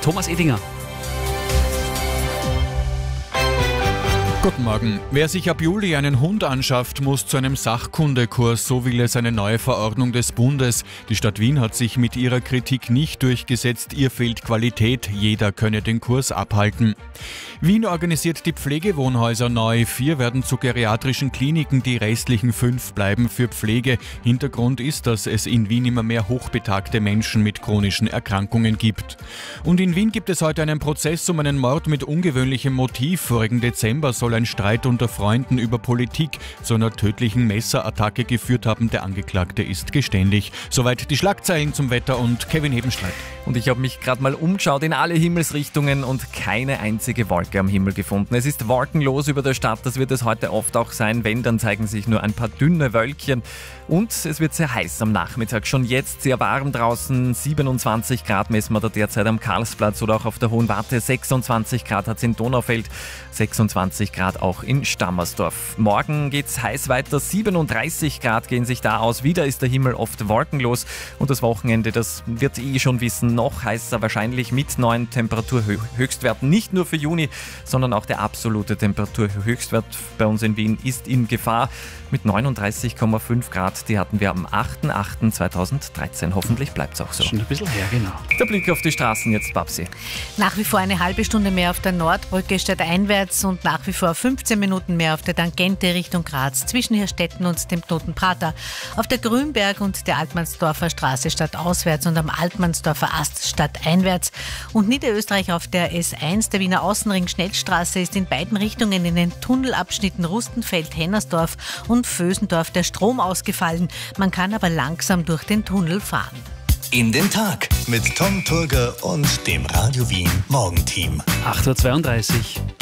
Thomas Edinger. Guten Morgen. Wer sich ab Juli einen Hund anschafft, muss zu einem Sachkundekurs, so will es eine neue Verordnung des Bundes. Die Stadt Wien hat sich mit ihrer Kritik nicht durchgesetzt, ihr fehlt Qualität, jeder könne den Kurs abhalten. Wien organisiert die Pflegewohnhäuser neu, 4 werden zu geriatrischen Kliniken, die restlichen 5 bleiben für Pflege. Hintergrund ist, dass es in Wien immer mehr hochbetagte Menschen mit chronischen Erkrankungen gibt. Und in Wien gibt es heute einen Prozess um einen Mord mit ungewöhnlichem Motiv. Vorigen Dezember soll ein Streit unter Freunden über Politik zu einer tödlichen Messerattacke geführt haben. Der Angeklagte ist geständig. Soweit die Schlagzeilen zum Wetter und Kevin Hebenstreit. Und ich habe mich gerade mal umgeschaut in alle Himmelsrichtungen und keine einzige Wolke am Himmel gefunden. Es ist wolkenlos über der Stadt, das wird es heute oft auch sein. Wenn, dann zeigen sich nur ein paar dünne Wölkchen. Und es wird sehr heiß am Nachmittag. Schon jetzt sehr warm draußen, 27 Grad messen wir da derzeit am Karlsplatz oder auch auf der Hohen Warte. 26 Grad hat es in Donaufeld, 26 Grad auch in Stammersdorf. Morgen geht's heiß weiter, 37 Grad gehen sich da aus. Wieder ist der Himmel oft wolkenlos und das Wochenende, das wird schon wissen, noch heißer wahrscheinlich mit neuen Temperaturhöchstwerten. Nicht nur für Juni, sondern auch der absolute Temperaturhöchstwert bei uns in Wien ist in Gefahr mit 39,5 Grad. Die hatten wir am 8.8.2013. Hoffentlich bleibt es auch so. Schon ein bisschen her, genau. Der Blick auf die Straßen jetzt, Babsi. Nach wie vor eine halbe Stunde mehr auf der Nordbrücke stadteinwärts und nach wie vor 15 Minuten mehr auf der Tangente Richtung Graz zwischen Hirstetten und dem Knoten Prater. Auf der Grünberg und der Altmannsdorfer Straße stadtauswärts und am Altmannsdorfer Ast stadteinwärts. Und Niederösterreich auf der S1 der Wiener Außenring Schnellstraße ist in beiden Richtungen in den Tunnelabschnitten Rustenfeld-Hennersdorf und Vösendorf der Strom ausgefallen. Man kann aber langsam durch den Tunnel fahren. In den Tag mit Tom Turger und dem Radio Wien Morgenteam. 8.32 Uhr.